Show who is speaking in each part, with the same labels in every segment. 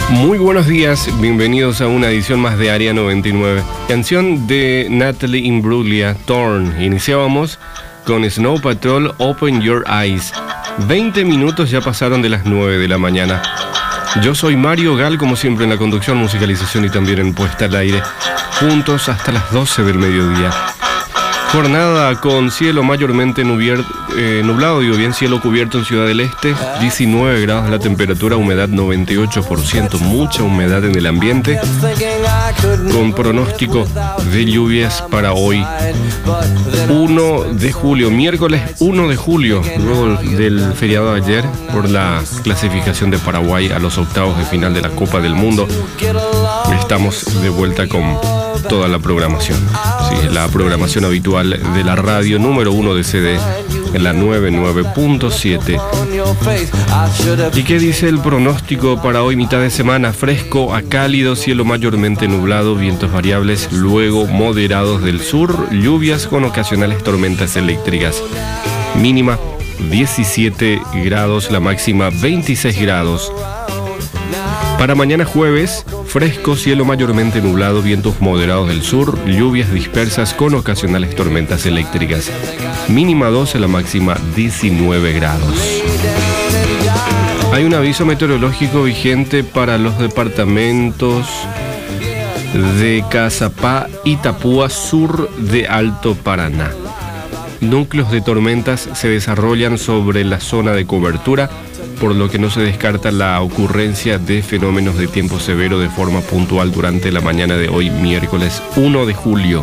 Speaker 1: Muy buenos días, bienvenidos a una edición más de Área 99. Canción de Natalie Imbruglia, Torn. Iniciábamos con Snow Patrol, Open Your Eyes. 20 minutos ya pasaron de las 9 de la mañana. Yo soy Mario Gal, como siempre en la conducción, musicalización y también en puesta al aire. Juntos hasta las 12 del mediodía. Jornada con cielo mayormente nublado, bien, cielo cubierto en Ciudad del Este, 19 grados la temperatura, humedad 98%, mucha humedad en el ambiente, con pronóstico de lluvias para hoy, 1 de julio, miércoles 1 de julio, luego del feriado de ayer, por la clasificación de Paraguay a los octavos de final de la Copa del Mundo. Estamos de vuelta con toda la programación, sí, la programación habitual de la radio número 1 de CD en la 99.7. ¿Y qué dice el pronóstico para hoy, mitad de semana? Fresco a cálido, cielo mayormente nublado, vientos variables, luego moderados del sur, lluvias con ocasionales tormentas eléctricas. Mínima 17 grados, la máxima 26 grados. Para mañana jueves, fresco, cielo mayormente nublado, vientos moderados del sur, lluvias dispersas con ocasionales tormentas eléctricas. Mínima 12, la máxima 19 grados. Hay un aviso meteorológico vigente para los departamentos de Cazapá, Itapúa, sur de Alto Paraná. Núcleos de tormentas se desarrollan sobre la zona de cobertura, por lo que no se descarta la ocurrencia de fenómenos de tiempo severo de forma puntual durante la mañana de hoy, miércoles 1 de julio.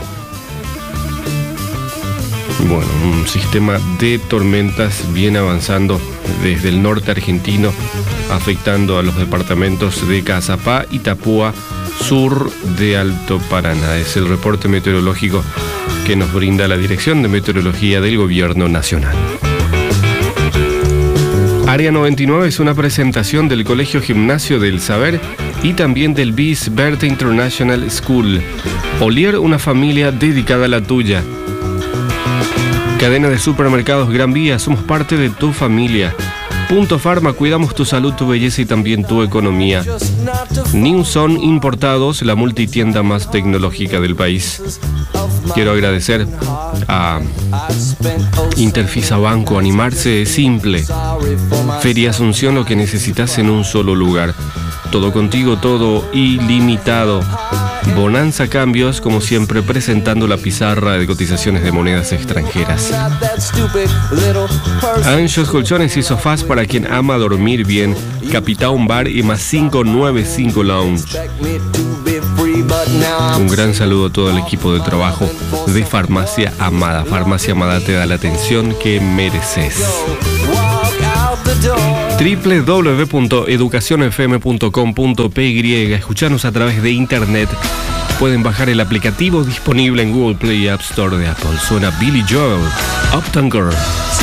Speaker 1: Bueno, un sistema de tormentas viene avanzando desde el norte argentino, afectando a los departamentos de Cazapá, Itapúa, sur de Alto Paraná. Es el reporte meteorológico que nos brinda la Dirección de Meteorología del Gobierno Nacional. Área 99 es una presentación del Colegio Gimnasio del Saber y también del BIS Berta International School. Olier, una familia dedicada a la tuya. Cadena de supermercados Gran Vía, somos parte de tu familia. Punto Pharma, cuidamos tu salud, tu belleza y también tu economía. Newson Importados, la multitienda más tecnológica del país. Quiero agradecer a Interfisa Banco. Animarse es simple. Feria Asunción, lo que necesitas en un solo lugar. Todo contigo, todo ilimitado. Bonanza Cambios, como siempre, presentando la pizarra de cotizaciones de monedas extranjeras. Anchos colchones y sofás para quien ama dormir bien. Capitán Bar y más 595 Lounge. Un gran saludo a todo el equipo de trabajo de Farmacia Amada. Farmacia Amada te da la atención que mereces. www.educacionfm.com.py. Escuchanos a través de internet. Pueden bajar el aplicativo disponible en Google Play y App Store de Apple. Suena Billy Joel, Uptown Girl.